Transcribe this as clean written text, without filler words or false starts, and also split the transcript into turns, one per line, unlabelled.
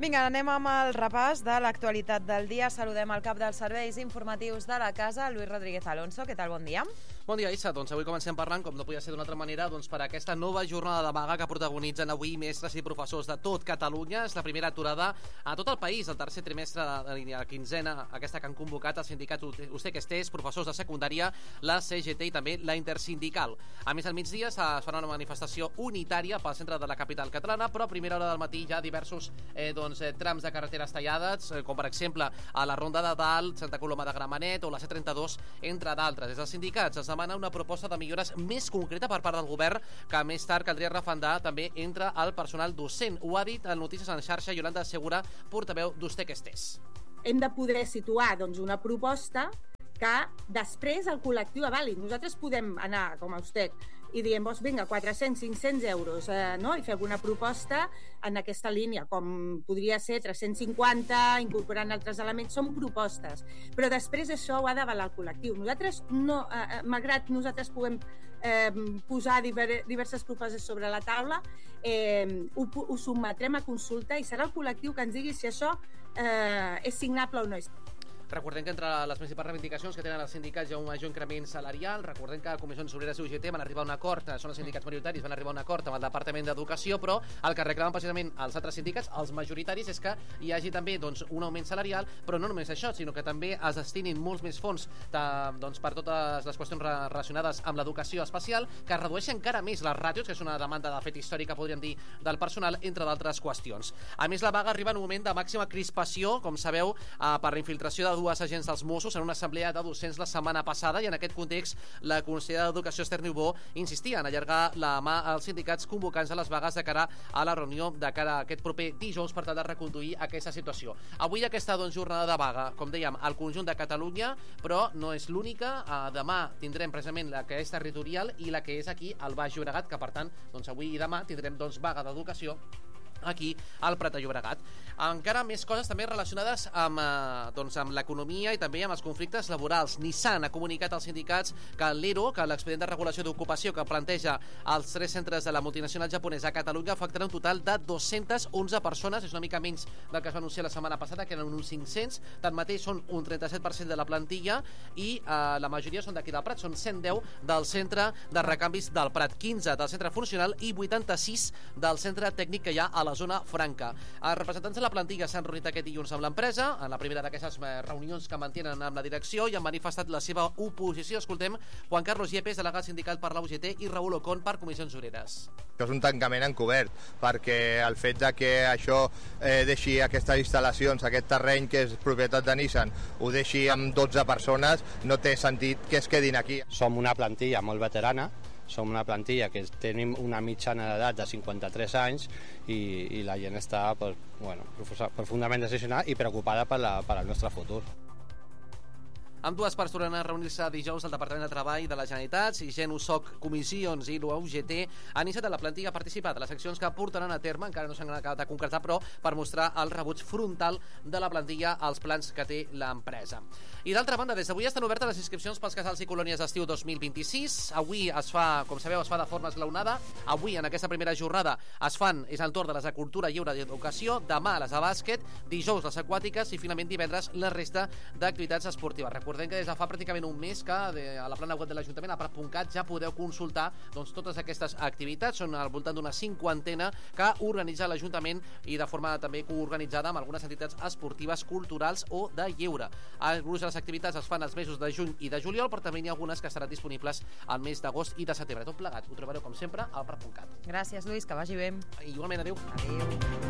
Vinga, anem amb el repàs de l'actualitat del dia. Saludem el cap dels serveis informatius de la casa, Lluís Rodríguez Alonso. Què tal? Bon dia.
Bon dia, Issa. Doncs avui comencem parlant, com no podia ser d'una altra manera, per aquesta nova jornada de vaga que protagonitzen avui mestres i professors de tot Catalunya. És la primera aturada a tot el país, el tercer trimestre de la quinzena, aquesta que han convocat el sindicat UTEC-STES, professors de secundària, la CGT i també la Intersindical. A més, al migdia es farà una manifestació unitària pel centre de la capital catalana, però a primera hora del matí hi ha diversos trams de carreteres tallades, com per exemple a la Ronda de Dalt, Santa Coloma de Gramenet o la C32, entre d'altres. Des dels sindicats es demana una proposta de millores més concreta per part del govern, que més tard caldria refundar també entre el personal docent. Ho ha dit en Notícies en Xarxa Yolanda Segura, portaveu d'UTEC-STES.
Hem de poder situar una proposta que després el col·lectiu avali. Nosaltres podem anar com a UTEC i diem, vinga, 400, 500 euros, i fer alguna proposta en aquesta línia, com podria ser 350, incorporant altres elements, són propostes. Però després això ho ha d'avalar el col·lectiu. Nosaltres, malgrat nosaltres puguem posar diverses propostes sobre la taula, ho sotmetrem a consulta i serà el col·lectiu que ens digui si això és signable o no és.
Recordem que entre les principals reivindicacions que tenen els sindicats hi ha un major increment salarial. Recordem que Comissions Obreres i UGT van arribar a un acord, són els sindicats majoritaris, van arribar a un acord amb el Departament d'Educació, però el que reclamen precisament els altres sindicats, els majoritaris, és que hi hagi també un augment salarial, però no només això, sinó que també es destinin molts més fons per totes les qüestions relacionades amb l'educació especial, que redueixen encara més les ràtios, que és una demanda de fet històrica, podríem dir, del personal, entre d'altres qüestions. A més, la vaga arriba en un moment de màxima crispació, com sabeu, per la infiltració de dues agents dels Mossos en una assemblea de docents la setmana passada, i en aquest context la consellera d'Educació Esther Niubó insistia en allargar la mà als sindicats convocants a les vagues de cara a la reunió de cara a aquest proper dijous per tal de reconduir aquesta situació. Avui aquesta jornada de vaga, com dèiem, al conjunt de Catalunya, però no és l'única. Demà tindrem precisament la que és territorial i la que és aquí al Baix Llobregat, que per tant avui i demà tindrem vaga d'educació aquí al Prat de Llobregat. Encara més coses també relacionades amb l'economia i també amb els conflictes laborals. Nissan ha comunicat als sindicats que l'ERO, que l'expedient de regulació d'ocupació que planteja els 3 centres de la multinacional japonesa a Catalunya, afectarà un total de 211 persones, és una mica menys del que es va anunciar la setmana passada, que eren uns 500, tanmateix són un 37% de la plantilla i la majoria són d'aquí del Prat, són 110 del centre de recanvis del Prat, 15 del centre funcional i 86 del centre tècnic que hi ha a la zona franca. Els representants de la plantilla s'han reunit aquest dilluns amb l'empresa, en la primera d'aquestes reunions que mantenen amb la direcció, i han manifestat la seva oposició. Escoltem Juan Carlos Yepes, delegat sindical per la UGT, i Raül Ocon per Comissions Obreres.
Això és un tancament encobert, perquè el fet de que això deixi aquestes instal·lacions, aquest terreny que és propietat de Nissan, ho deixi amb 12 persones, no té sentit que es quedin aquí.
Som una plantilla molt veterana, som una plantilla que tenim una mitjana d'edat de 53 anys i la gent està profundament decepcionada i preocupada per al nostre futur.
Ambdues parts tornen a reunir-se dijous al Departament de Treball de la Generalitat. Gent, USOC, Comissions i l'UGT han iniciat la plantilla a participar de les accions que portaran a terme, encara no s'han acabat de concretar, però per mostrar el rebuig frontal de la plantilla als plans que té l'empresa. I d'altra banda, des d'avui estan obertes les inscripcions pels casals i colònies d'estiu 2026. Avui es fa, com sabeu, de forma esglaonada. Avui, en aquesta primera jornada, és el torn de les de cultura, lleure i educació, demà les de bàsquet, dijous les aquàtiques i finalment divendres la resta d'activitats esportives. Recordem que des de fa pràcticament un mes que a la plana web de l'Ajuntament, a prat.cat, ja podeu consultar totes aquestes activitats. Són al voltant d'una 50 que organitza l'Ajuntament i de forma també coorganitzada amb algunes entitats esportives, culturals o de lleure. El gruix de les activitats es fan els mesos de juny i de juliol, però també n'hi ha algunes que estaran disponibles al mes d'agost i de setembre. Tot plegat ho trobareu, com sempre, al prat.cat.
Gràcies, Lluís, que vagi bé.
Igualment, adéu.
Adéu.